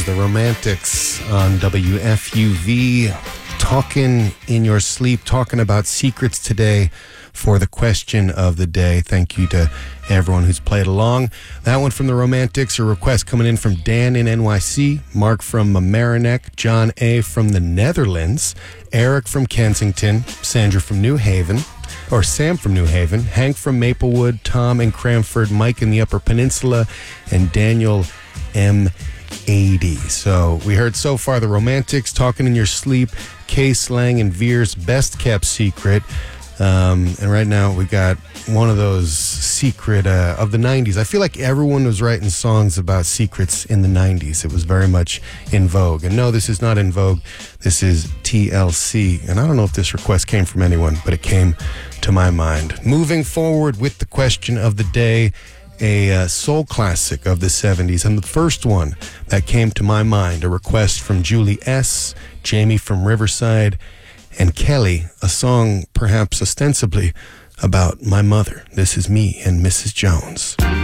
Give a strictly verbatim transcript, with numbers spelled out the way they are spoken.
was the Romantics on W F U V, talking in your sleep, talking about secrets today for the question of the day. Thank you to everyone who's played along. That one from the Romantics, a request coming in from Dan in N Y C, Mark from Mamaroneck, John A. from the Netherlands, Eric from Kensington, Sandra from New Haven, or Sam from New Haven, Hank from Maplewood, Tom in Cranford, Mike in the Upper Peninsula, and Daniel M. eighty. So we heard so far the Romantics, Talking in Your Sleep, Case Lang and Veer's Best Kept Secret. Um, and right now we got one of those secret uh, of the nineties. I feel like everyone was writing songs about secrets in the nineties. It was very much in vogue. And no, this is not in vogue. This is T L C. And I don't know if this request came from anyone, but it came to my mind. Moving forward with the question of the day, a uh, soul classic of the seventies. And the first one that came to my mind, a request from Julie S., Jamie from Riverside, and Kelly, a song perhaps ostensibly about my mother. This is Me and Missus Jones.